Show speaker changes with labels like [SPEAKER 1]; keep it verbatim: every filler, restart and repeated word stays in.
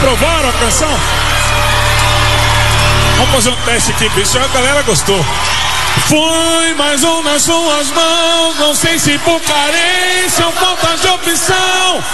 [SPEAKER 1] Aprovaram a canção? Vamos fazer um teste aqui, bicho. A galera gostou. Foi mais um nas suas mãos. Não sei se por carência ou falta de opção.